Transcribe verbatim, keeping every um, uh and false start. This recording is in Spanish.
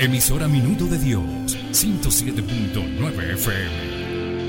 Emisora Minuto de Dios, ciento siete punto nueve F M.